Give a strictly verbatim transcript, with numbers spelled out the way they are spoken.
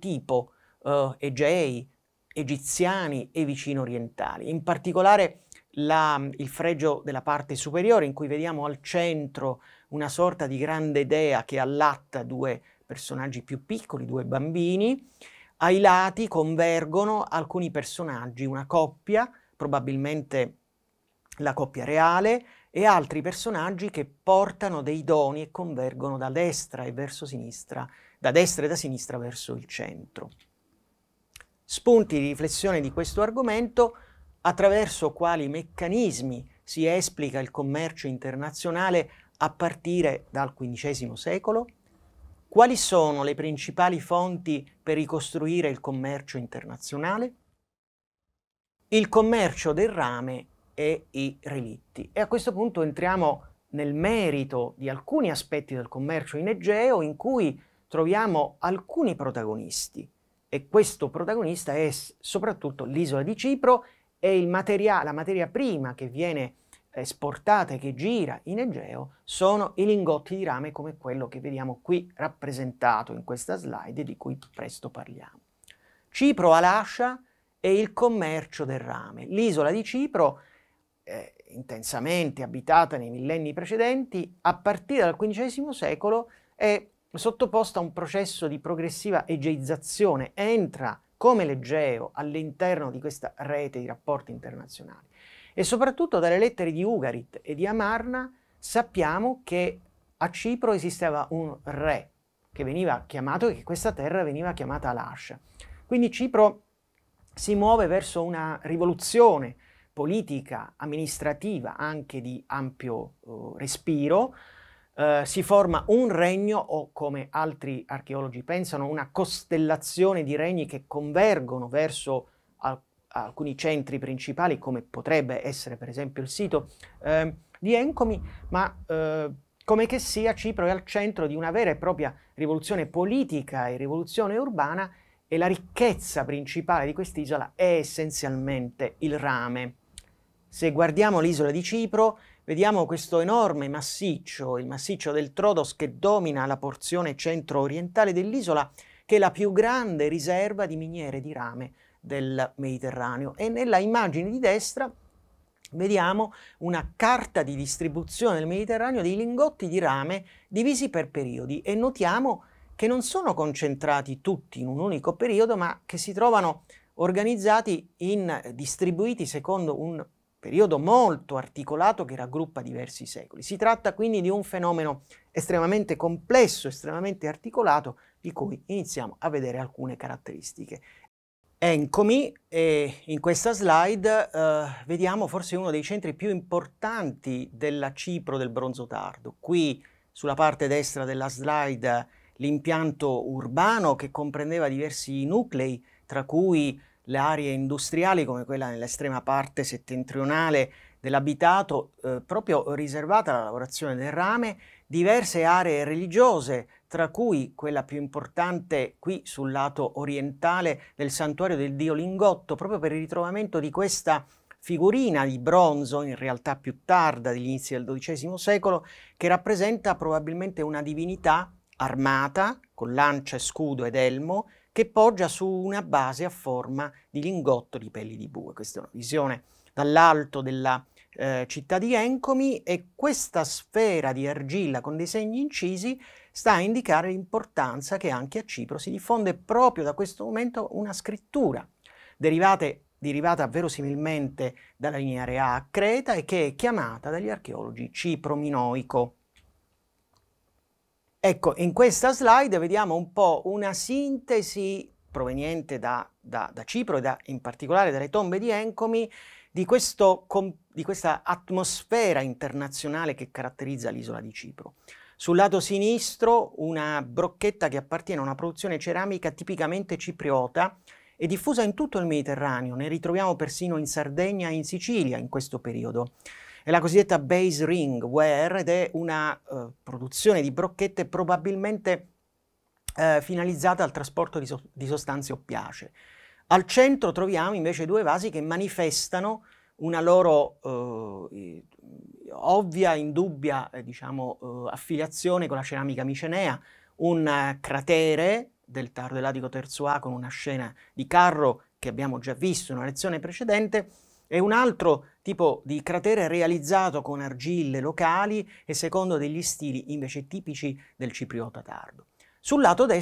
tipo eh, egei, egiziani e vicino orientali. In particolare la, il fregio della parte superiore, in cui vediamo al centro una sorta di grande dea che allatta due personaggi più piccoli, due bambini. Ai lati convergono alcuni personaggi, una coppia, probabilmente la coppia reale, e altri personaggi che portano dei doni e convergono da destra e verso sinistra, da destra e da sinistra verso il centro. Spunti di riflessione di questo argomento: attraverso quali meccanismi si esplica il commercio internazionale a partire dal quindicesimo secolo? Quali sono le principali fonti per ricostruire il commercio internazionale? Il commercio del rame e i relitti. E a questo punto entriamo nel merito di alcuni aspetti del commercio in Egeo, in cui troviamo alcuni protagonisti. E questo protagonista è soprattutto l'isola di Cipro e il materia- la materia prima che viene esportata e che gira in Egeo sono i lingotti di rame, come quello che vediamo qui rappresentato in questa slide, di cui presto parliamo. Cipro, Alascia e il commercio del rame. L'isola di Cipro, eh, intensamente abitata nei millenni precedenti, a partire dal quindicesimo secolo è sottoposta a un processo di progressiva egeizzazione, entra come l'Egeo all'interno di questa rete di rapporti internazionali. E soprattutto dalle lettere di Ugarit e di Amarna sappiamo che a Cipro esisteva un re che veniva chiamato, e che questa terra veniva chiamata Alascia. Quindi Cipro si muove verso una rivoluzione politica, amministrativa, anche di ampio uh, respiro. Uh, si forma un regno, o come altri archeologi pensano, una costellazione di regni che convergono verso al- alcuni centri principali, come potrebbe essere per esempio il sito eh, di Encomi, ma eh, come che sia, Cipro è al centro di una vera e propria rivoluzione politica e rivoluzione urbana, e la ricchezza principale di quest'isola è essenzialmente il rame. Se guardiamo l'isola di Cipro, vediamo questo enorme massiccio, il massiccio del Troodos, che domina la porzione centro-orientale dell'isola, che è la più grande riserva di miniere di rame del Mediterraneo. E nella immagine di destra vediamo una carta di distribuzione del Mediterraneo dei lingotti di rame divisi per periodi, e notiamo che non sono concentrati tutti in un unico periodo, ma che si trovano organizzati in distribuiti secondo un periodo molto articolato che raggruppa diversi secoli. Si tratta quindi di un fenomeno estremamente complesso, estremamente articolato, di cui iniziamo a vedere alcune caratteristiche. Encomi, e in questa slide eh, vediamo forse uno dei centri più importanti della Cipro del Bronzo Tardo. Qui sulla parte destra della slide l'impianto urbano, che comprendeva diversi nuclei, tra cui le aree industriali, come quella nell'estrema parte settentrionale dell'abitato, eh, proprio riservata alla lavorazione del rame, diverse aree religiose, tra cui quella più importante qui sul lato orientale del santuario del dio Lingotto, proprio per il ritrovamento di questa figurina di bronzo, in realtà più tarda, degli inizi del dodicesimo secolo, che rappresenta probabilmente una divinità armata, con lancia, scudo ed elmo, che poggia su una base a forma di lingotto di pelli di bue. Questa è una visione dall'alto della eh, città di Encomi, e questa sfera di argilla con dei segni incisi sta a indicare l'importanza che anche a Cipro si diffonde proprio da questo momento una scrittura derivate, derivata verosimilmente dalla linea Rea a Creta, e che è chiamata dagli archeologi cipro-minoico. Ecco, in questa slide vediamo un po' una sintesi proveniente da, da, da Cipro, e da, in particolare dalle tombe di Encomi, di, questo, di questa atmosfera internazionale che caratterizza l'isola di Cipro. Sul lato sinistro una brocchetta che appartiene a una produzione ceramica tipicamente cipriota e diffusa in tutto il Mediterraneo. Ne ritroviamo persino in Sardegna e in Sicilia in questo periodo. È la cosiddetta base ring ware, ed è una uh, produzione di brocchette probabilmente uh, finalizzata al trasporto di, so di sostanze oppiacee. Al centro troviamo invece due vasi che manifestano una loro uh, ovvia, indubbia eh, diciamo, uh, affiliazione con la ceramica micenea, un uh, cratere del tardo Elladico terzo A con una scena di carro che abbiamo già visto in una lezione precedente, e un altro tipo di cratere realizzato con argille locali e secondo degli stili invece tipici del cipriota tardo. Sul lato destro